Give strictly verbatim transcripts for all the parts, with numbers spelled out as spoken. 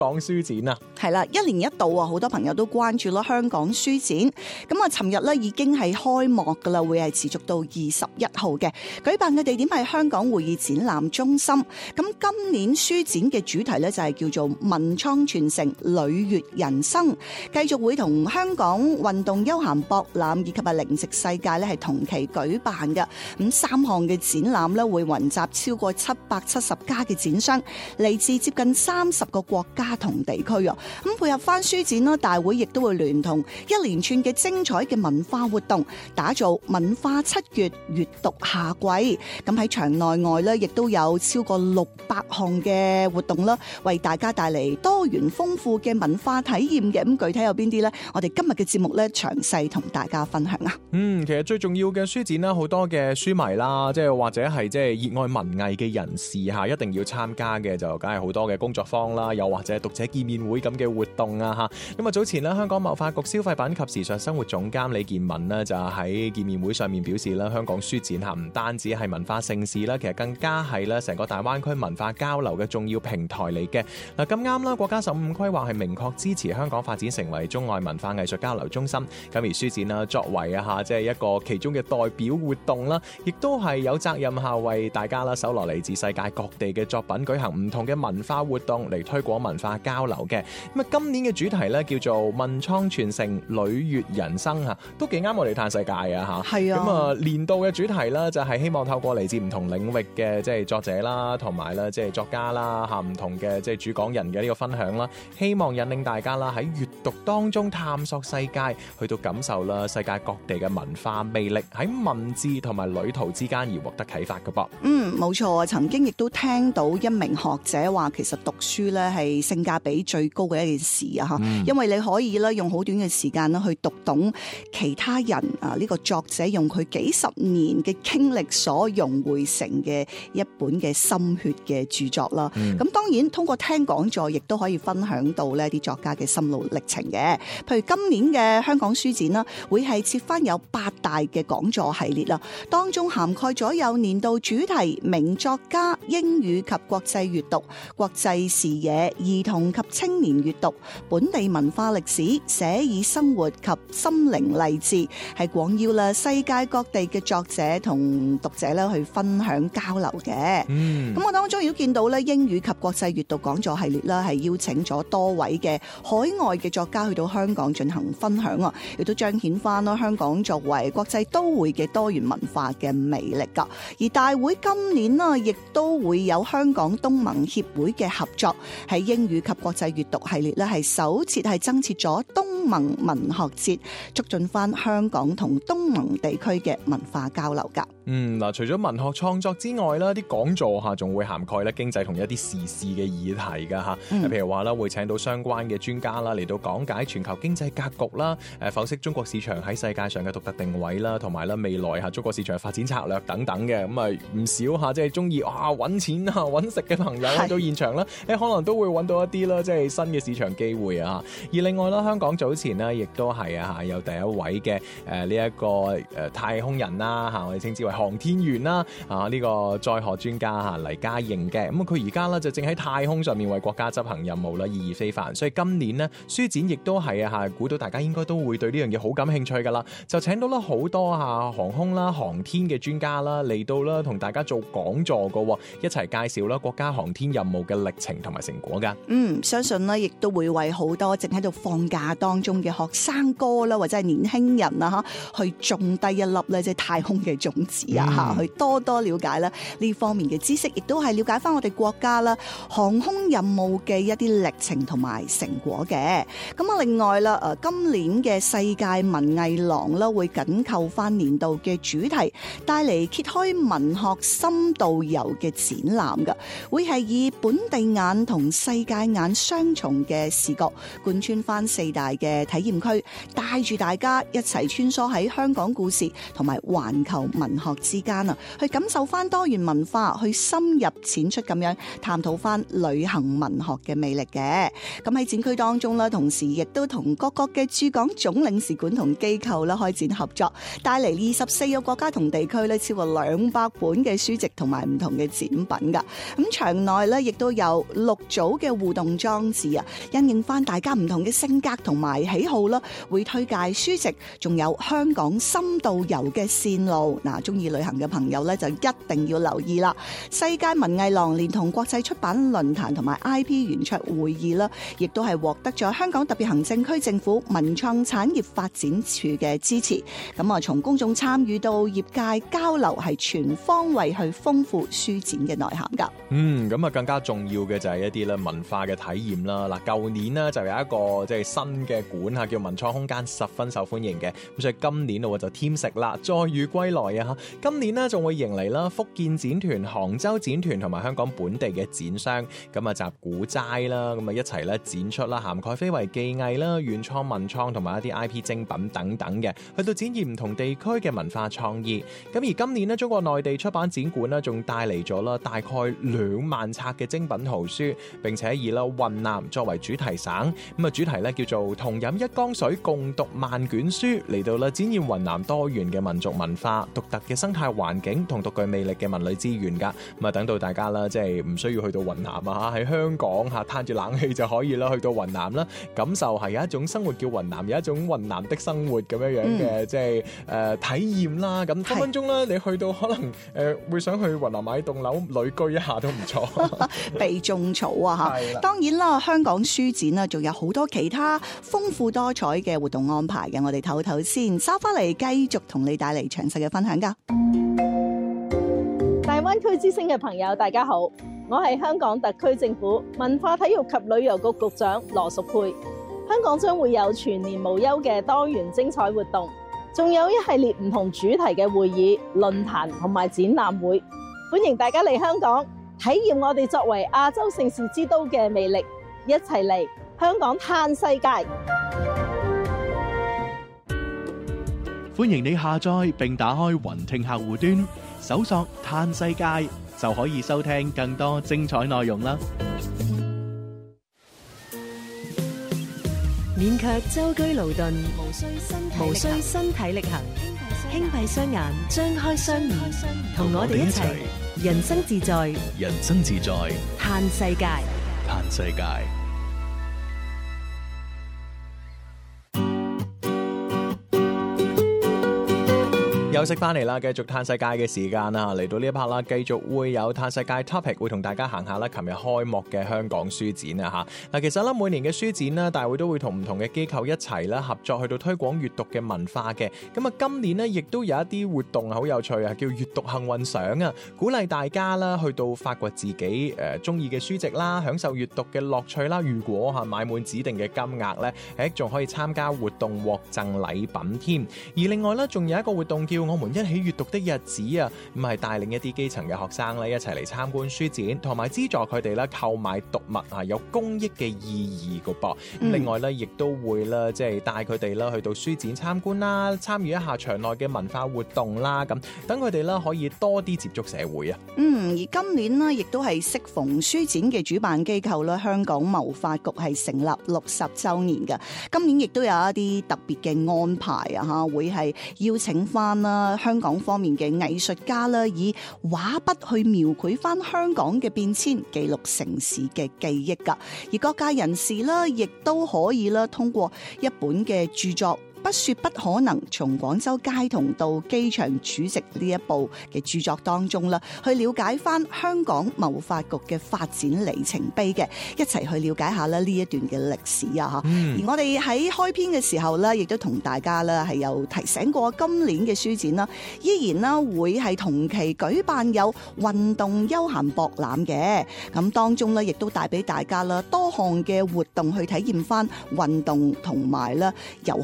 港書展啊， 係啦，一年一度啊，好多朋友都關注啦香港書展。咁啊，尋日咧已經係開幕噶啦，會係持續到二十一號嘅。舉辦嘅地點係香港會議展覽中心。咁今年書展嘅主題咧就係叫做文創傳承，旅悅人生，繼續會同香港運動休閒博覽以及係零食世界咧係同期舉辦嘅。咁三項嘅展覽咧會雲集超過七百七十家嘅展商，嚟自接近三十個國家同地區啊，咁配合翻書展啦，大會亦都會聯同一連串嘅精彩嘅文化活動，打造文化七月閱讀夏季。咁喺場內外咧，亦都有超過六百項嘅活動啦，為大家帶嚟多元豐富嘅文化體驗嘅。咁具體有邊啲呢？我哋今日嘅節目咧，詳細同大家分享啊。 嗯，其實最重要嘅書展啦，好多嘅書迷啦，即係或者係即係熱愛文藝嘅人士吓，一定要參加嘅就梗係好多嘅工作坊啦，又或者讀者見面會咁嘅活動啊吓。咁啊早前咧，香港貿發局消費品及時尚生活總監李建文呢，就喺見面會上面表示啦，香港書展吓唔單止係文化盛事啦，其實更加係咧成個大灣區文化交流嘅重要平台嚟嘅。嗱咁啱啦，國家十五規劃係明確支持香港發展成為中外文化藝術交流中心。咁而書展啦，作為啊吓即係一個其中嘅代表活動啦，亦都係有責任下為大家啦搜羅嚟自世界各地嘅作品，舉行唔同嘅文化活動嚟推廣文化交流嘅。咁啊，今年嘅主題咧叫做文創傳承，旅悅人生吓，都幾啱我哋嘆世界啊吓。 係啊。 咁啊，年度嘅主題啦就係希望透過嚟自唔同領域嘅即係作者啦，同埋咧即係作家啦吓，唔同嘅即係主講人嘅呢個分享啦，希望引領大家啦喺閱讀當中探索世界，去到感受啦世界各地嘅文化魅力，喺文字同埋旅途之間而獲得啟發嘅噃。 嗯，冇錯啊！曾經亦都聽到一名學者話，其實讀書咧係性價比最高嘅一件事啊！吓、嗯，因為你可以咧用好短嘅時間咧去讀懂其他人啊呢個作者用佢幾十年嘅經歷所融匯成嘅一本嘅心血嘅著作啦。咁、嗯、當然通過聽講座，亦都可以分享到呢啲作家嘅心路歷程嘅。譬如今年嘅香港書展啦，會係設翻有八大嘅講座系列啦，當中涵蓋咗有年度主題名作家、英語及國際閱讀、國際視野、兒童及青年閱讀、本地文化歷史、寫意生活及心靈勵志，係廣邀啦世界各地嘅作者同讀者咧去分享交流嘅。咁、嗯、我當中亦都見到咧英語及國際閱讀講座系列啦，係邀請咗多位嘅海外嘅作家去到香港進行分享啊，亦都彰顯翻咯香港作為國際都會嘅多元文化嘅魅力噶。而大會今年啊，亦都會有香港東盟協會嘅合作，喺英語及國際閱讀系列咧，係首次係增設咗東盟文學節，促進翻香港同東盟地區嘅文化交流噶。 嗯，嗱，除咗文學創作之外啦，啲講座吓仲會涵蓋咧經濟同一啲時事嘅議題噶吓。嗯、譬如話啦，會請到相關嘅專家啦嚟到講解全球經濟格局啦，誒，剖析中國市場喺世界上嘅獨特定位啦，同埋咧未來吓中國市場發展策略等等嘅。咁啊，唔少吓即係中意哇搵錢啊搵食嘅朋友去到現場啦，誒，可能都會搵到一啲啦，即係新嘅市場機會啊。而另外啦，香港早前呢亦都係啊吓有第一位嘅誒呢一個誒太空人啦吓，我哋稱之為航天員啦啊，呢個載荷專家吓黎嘉瑩嘅。咁佢而家咧就正喺太空上面為國家執行任務啦，意義非凡。所以今年呢書展亦都係啊吓，估到大家應該都會對呢樣嘢好感興趣噶啦，就請到啦好多吓航空啦、航天嘅專家啦嚟到啦，同大家做講座噶，一齊介紹啦國家航天任務嘅歷程同埋成果噶。 嗯，相信呢亦都會為好多正喺度放假當中嘅學生哥啦，或者係年輕人啊吓，去種低一粒咧即係太空嘅種子啊吓，嗯、去多多了解啦呢方面嘅知識，亦都係了解翻我哋國家啦航空任務嘅一啲歷程同埋成果嘅。咁啊，另外啦，誒，今年嘅世界文藝廊啦，會緊扣翻年度嘅主題，帶嚟揭開文學深度遊嘅展覽噶，會係以本地眼同世界眼雙重嘅視角，貫穿翻四大嘅嘅體驗區，帶住大家一齊穿梭喺香港故事同埋環球文學之間啊，去感受翻多元文化，去深入淺出咁樣探討翻旅行文學嘅魅力嘅。咁喺展區當中啦，同時亦都同各國嘅駐港總領事館同機構啦開展合作，帶嚟二十四個國家同地區咧超過兩百本嘅書籍同埋唔同嘅展品噶。咁場內咧亦都有六組嘅互動裝置啊，因應翻大家唔同嘅性格同埋喜好啦，會推介書籍，仲有香港深度遊嘅線路。嗱，中意旅行嘅朋友咧就一定要留意啦。世界文藝廊連同國際出版論壇同埋 I P 圓桌會議啦，亦都係獲得咗香港特別行政區政府文創產業發展處嘅支持。咁啊，從公眾參與到業界交流，係全方位去豐富書展嘅內涵噶。 嗯，咁啊更加重要嘅就係一啲咧文化嘅體驗啦。嗱，舊年呢就有一個即係新嘅館嚇，叫文創空間，十分受歡迎嘅。咁所以今年我就添食啦，再遇歸來啊！今年呢仲會迎嚟啦福建展團、杭州展團同埋香港本地嘅展商，咁啊集古齋啦，咁啊一齊咧展出啦，涵蓋非遺技藝啦、原創文創同埋一啲 I P 精品等等嘅，去到展現唔同地區嘅文化創意。咁而今年呢，中國內地出版展館呢仲帶嚟咗啦大概兩萬冊嘅精品圖書，並且以啦雲南作為主題省，咁啊主題咧叫做同飲一江水，共讀萬卷書，嚟到啦展現雲南多元嘅民族文化、獨特嘅生態環境同獨具魅力嘅文旅資源噶。咁啊等到大家啦，即係唔需要去到雲南啊，喺香港嚇攤住冷氣就可以啦，去到雲南啦，感受係有一種生活叫雲南，有一種雲南的生活咁樣樣嘅、嗯、即係誒、呃、體驗啦。咁分分鐘啦，你去到可能誒、呃、會想去雲南買棟樓旅居一下都唔錯， 避種草啊嚇！當然啦，香港書展啊，仲有好多其他豐富多彩嘅活動安排嘅，我哋唞唞先，收翻嚟繼續同你帶嚟詳細嘅分享噶。 大灣區之星嘅朋友，大家好，我係香港特區政府文化體育及旅遊局局長羅淑佩。香港將會有全年無休嘅多元精彩活動，仲有一系列唔同主題嘅會議、論壇同埋展覽會，歡迎大家嚟香港體驗我哋作為亞洲盛事之都嘅魅力，一齊嚟香港嘆世界。 歡迎你下載並打開雲聽客戶端，搜索嘆世界就可以收聽更多精彩內容啦。 勉強舟車勞頓，無需身無需身體力行，輕閉雙眼，張開雙耳，同我哋一齊人生自在， 人生自在， 嘆世界， 嘆世界。 休息翻嚟啦，繼續嘆世界嘅時間啦，嚟到呢一 part 啦，繼續會有嘆世界 topic， 會同大家行下啦。琴日開幕嘅香港書展啊嚇，嗱其實咧每年嘅書展啦，大會都會同唔同嘅機構一齊啦合作，去到推廣閱讀嘅文化嘅。咁啊，今年呢，亦都有一啲活動好有趣啊，叫閱讀幸運賞啊，鼓勵大家啦去到發掘自己誒中意嘅書籍啦，享受閱讀嘅樂趣啦。如果嚇買滿指定嘅金額咧，誒仲可以參加活動獲贈禮品添。而另外咧，仲有一個活動叫我們一起閱讀的日子啊，咁係帶領一啲基層嘅學生咧一齊嚟參觀書展，同埋資助佢哋咧購買讀物啊，有公益嘅意義噶噃。嗯、另外咧，亦都會咧即係帶佢哋啦去到書展參觀啦，參與一下場內嘅文化活動啦，咁等佢哋啦可以多啲接觸社會啊。 嗯，而今年呢，亦都係適逢書展嘅主辦機構啦，香港貿發局係成立六十週年嘅。今年亦都有一啲特別嘅安排啊，嚇會係邀請翻啦香港方面嘅藝術家啦，以畫筆去描繪翻香港嘅變遷，記錄城市嘅記憶㗎。而各界人士啦，亦都可以啦，通過一本嘅著作，不說不可能，從廣州街童到機場主席呢一部嘅著作當中啦，去了解翻香港貿發局嘅發展里程碑嘅，一齊去了解下咧呢一段嘅歷史啊！嗯、而我哋喺開篇嘅時候咧，亦都同大家咧係有提醒過，今年嘅書展啦，依然啦會係同期舉辦有運動休閒博覽嘅，咁當中咧亦都帶俾大家啦多項嘅活動去體驗翻運動同埋咧遊學嘅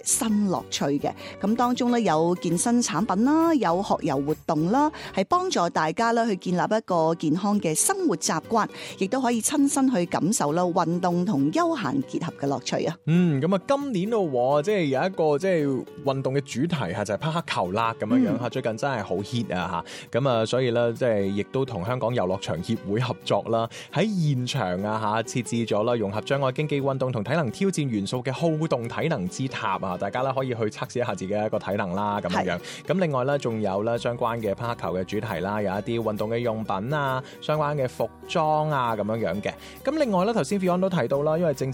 新樂趣嘅。咁當中咧有健身產品啦，有學遊活動啦，係幫助大家咧去建立一個健康嘅生活習慣，亦都可以親身去感受啦運動同休閒結合嘅樂趣啊。 嗯，咁啊今年咯，即係有一個即係運動嘅主題嚇，就係匹克球啦咁樣樣嚇，最近真係好 hit 啊嚇，咁啊所以咧即係亦都同香港遊樂場協會合作啦，喺現場啊嚇設置咗啦融合障礙競技運動同體能挑戰元素嘅好動體能之塔啊，大家咧可以去測試一下自己一個體能啦咁樣樣。咁另外咧仲有咧相關嘅匹克球嘅主題啦，有一啲運動嘅用品啊，相關嘅服裝啊咁樣樣嘅。咁另外咧頭先 Fion 都提到啦，因為正